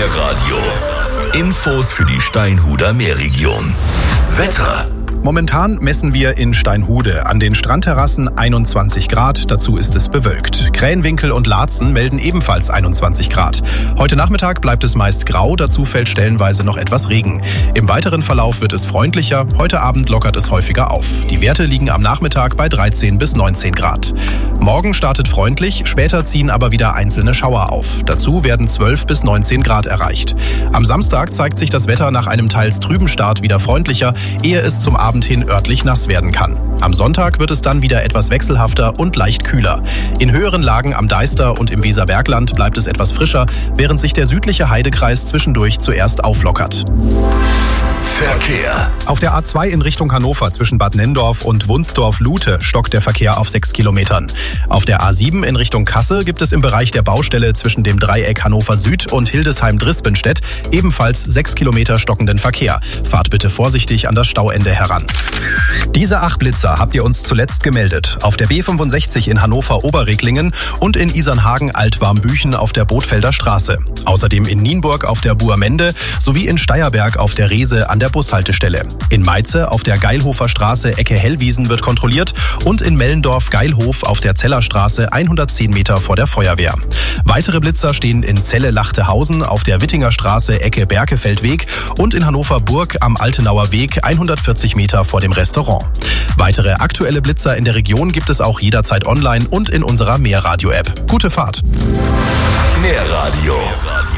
Meerradio. Infos für die Steinhuder Meerregion. Wetter. Momentan messen wir in Steinhude an den Strandterrassen 21 Grad, dazu ist es bewölkt. Krähenwinkel und Laatzen melden ebenfalls 21 Grad. Heute Nachmittag bleibt es meist grau, dazu fällt stellenweise noch etwas Regen. Im weiteren Verlauf wird es freundlicher, heute Abend lockert es häufiger auf. Die Werte liegen am Nachmittag bei 13 bis 19 Grad. Morgen startet freundlich, später ziehen aber wieder einzelne Schauer auf. Dazu werden 12 bis 19 Grad erreicht. Am Samstag zeigt sich das Wetter nach einem teils trüben Start wieder freundlicher, ehe es zum Abend hin örtlich nass werden kann. Am Sonntag wird es dann wieder etwas wechselhafter und leicht kühler. In höheren Lagen am Deister und im Weserbergland bleibt es etwas frischer, während sich der südliche Heidekreis zwischendurch zuerst auflockert. Verkehr. Auf der A2 in Richtung Hannover zwischen Bad Nenndorf und Wunsdorf-Lute stockt der Verkehr auf 6 Kilometern. Auf der A7 in Richtung Kassel gibt es im Bereich der Baustelle zwischen dem Dreieck Hannover Süd und Hildesheim-Drispenstedt ebenfalls 6 Kilometer stockenden Verkehr. Fahrt bitte vorsichtig an das Stauende heran. Diese 8 Blitzer habt ihr uns zuletzt gemeldet. Auf der B65 in Hannover-Oberreglingen und in Isernhagen-Altwarmbüchen auf der Bothfelder Straße. Außerdem in Nienburg auf der Buermende sowie in Steierberg auf der Rehse an der Bushaltestelle. In Meize auf der Geilhofer Straße Ecke Hellwiesen wird kontrolliert und in Mellendorf-Geilhof auf der Zellerstraße 110 Meter vor der Feuerwehr. Weitere Blitzer stehen in Celle-Lachtehausen auf der Wittinger Straße Ecke Berkefeldweg und in Hannover-Burg am Altenauer Weg 140 Meter vor dem Restaurant. Weitere aktuelle Blitzer in der Region gibt es auch jederzeit online und in unserer Meerradio-App. Gute Fahrt! Meerradio.